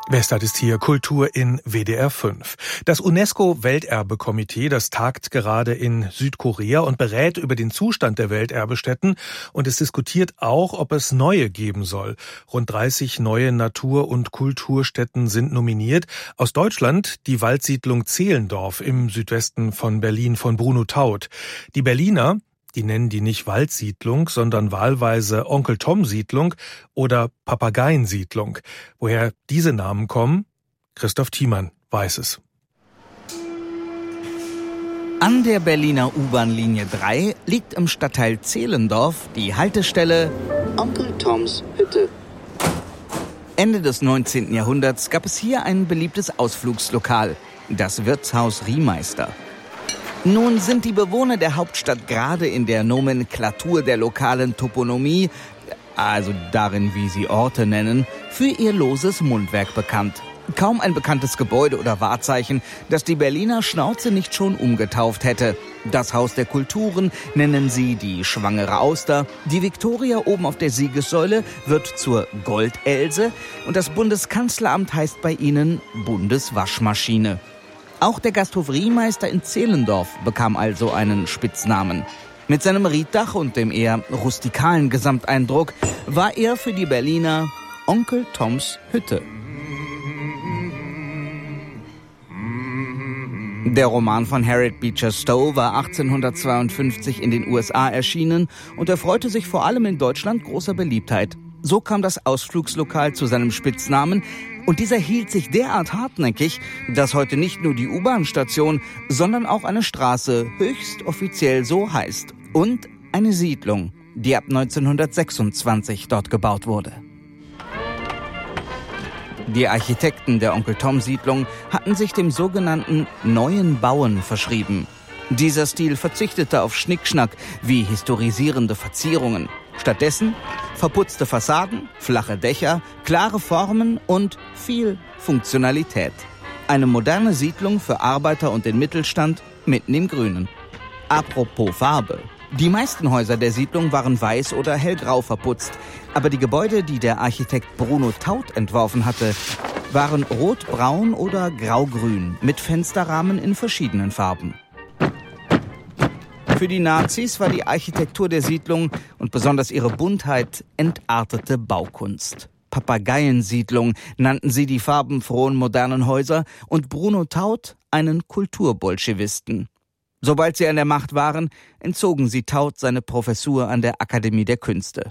Westart ist hier Kultur in WDR 5. Das UNESCO-Welterbekomitee, das tagt gerade in Südkorea und berät über den Zustand der Welterbestätten. Und es diskutiert auch, ob es neue geben soll. Rund 30 neue Natur- und Kulturstätten sind nominiert. Aus Deutschland die Waldsiedlung Zehlendorf im Südwesten von Berlin von Bruno Taut. Die Berliner, die nennen die nicht Waldsiedlung, sondern wahlweise Onkel-Tom-Siedlung oder Papageiensiedlung. Woher diese Namen kommen? Christoph Thiemann weiß es. An der Berliner U-Bahn-Linie 3 liegt im Stadtteil Zehlendorf die Haltestelle Onkel Toms Hütte. Ende des 19. Jahrhunderts gab es hier ein beliebtes Ausflugslokal, das Wirtshaus Riemeister. Nun sind die Bewohner der Hauptstadt gerade in der Nomenklatur der lokalen Toponomie, also darin, wie sie Orte nennen, für ihr loses Mundwerk bekannt. Kaum ein bekanntes Gebäude oder Wahrzeichen, das die Berliner Schnauze nicht schon umgetauft hätte. Das Haus der Kulturen nennen sie die Schwangere Auster, die Viktoria oben auf der Siegessäule wird zur Goldelse und das Bundeskanzleramt heißt bei ihnen Bundeswaschmaschine. Auch der Gasthof Riemeister in Zehlendorf bekam also einen Spitznamen. Mit seinem Rieddach und dem eher rustikalen Gesamteindruck war er für die Berliner Onkel Toms Hütte. Der Roman von Harriet Beecher Stowe war 1852 in den USA erschienen und erfreute sich vor allem in Deutschland großer Beliebtheit. So kam das Ausflugslokal zu seinem Spitznamen und dieser hielt sich derart hartnäckig, dass heute nicht nur die U-Bahn-Station, sondern auch eine Straße höchst offiziell so heißt und eine Siedlung, die ab 1926 dort gebaut wurde. Die Architekten der Onkel-Tom-Siedlung hatten sich dem sogenannten Neuen Bauen verschrieben. Dieser Stil verzichtete auf Schnickschnack wie historisierende Verzierungen. Stattdessen verputzte Fassaden, flache Dächer, klare Formen und viel Funktionalität. Eine moderne Siedlung für Arbeiter und den Mittelstand mitten im Grünen. Apropos Farbe. Die meisten Häuser der Siedlung waren weiß oder hellgrau verputzt. Aber die Gebäude, die der Architekt Bruno Taut entworfen hatte, waren rotbraun oder graugrün mit Fensterrahmen in verschiedenen Farben. Für die Nazis war die Architektur der Siedlung und besonders ihre Buntheit entartete Baukunst. Papageiensiedlung nannten sie die farbenfrohen modernen Häuser und Bruno Taut einen Kulturbolschewisten. Sobald sie an der Macht waren, entzogen sie Taut seine Professur an der Akademie der Künste.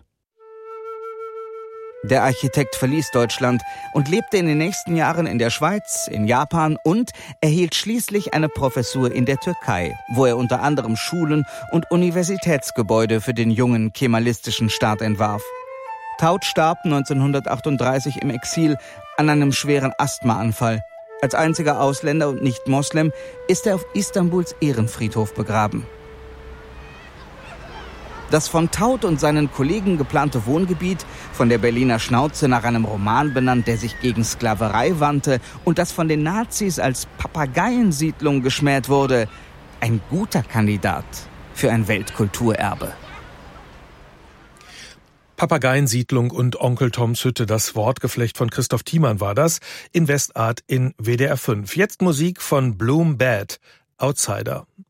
Der Architekt verließ Deutschland und lebte in den nächsten Jahren in der Schweiz, in Japan und erhielt schließlich eine Professur in der Türkei, wo er unter anderem Schulen und Universitätsgebäude für den jungen kemalistischen Staat entwarf. Taut starb 1938 im Exil an einem schweren Asthmaanfall. Als einziger Ausländer und Nicht-Moslem ist er auf Istanbuls Ehrenfriedhof begraben. Das von Taut und seinen Kollegen geplante Wohngebiet, von der Berliner Schnauze nach einem Roman benannt, der sich gegen Sklaverei wandte und das von den Nazis als Papageiensiedlung geschmäht wurde, ein guter Kandidat für ein Weltkulturerbe. Papageiensiedlung und Onkel Toms Hütte, das Wortgeflecht von Christoph Thiemann war das, in Westart in WDR 5. Jetzt Musik von Bloom Bad, Outsider.